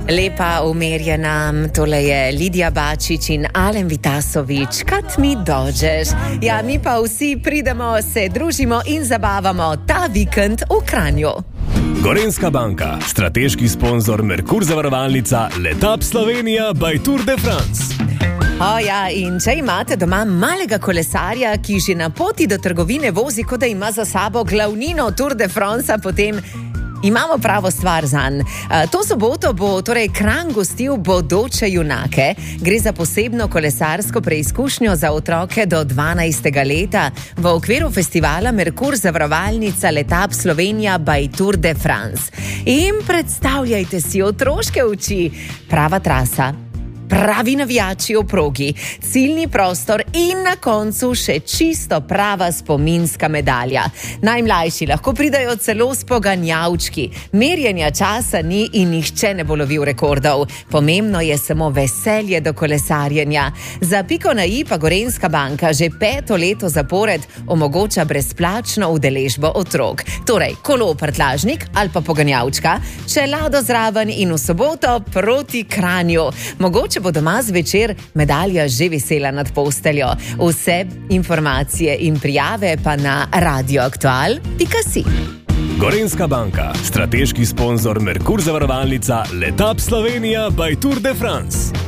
Lepa, umerjena, tole je Lidija Bačič in Alen Vitasovič. Kad mi dođeš? Ja, mi pa vsi pridemo, se družimo in zabavamo ta vikend v Kranju. Gorenjska banka, strateški sponzor Merkur zavarovalnica, Letap Slovenija by Tour de France. Ja, in če imate doma malega kolesarja, ki že na poti do trgovine vozi, kot da ima za sabo glavnino Tour de France, potem imamo pravo stvar zanj. To soboto bo torej Kranj gostil bodoče junake. Gre za posebno kolesarsko preizkušnjo za otroke do 12. leta v okviru festivala Merkur zavarovalnica Letap Slovenija by Tour de France. In predstavljajte si otroške oči, prava trasa, pravi navijači v progi, ciljni prostor in na koncu še čisto prava spominska medalja. Najmlajši lahko pridajo celo s poganjavčki. Merjenja časa ni in nihče ne bo lovil rekordov. Pomembno je samo veselje do kolesarjenja. Za piko na i pa Gorenjska banka že 5. leto zapored omogoča brezplačno udeležbo otrok. Torej, kolo prtljažnik ali pa poganjavčka, čelado zraven in v soboto proti Kranju. Mogoče bo doma zvečer medalja že visela nad posteljo. Vse informacije in prijave pa na radioaktual.si. Gorenjska banka, strateški sponzor Merkur zavarovalnica, Letap Slovenija by Tour de France.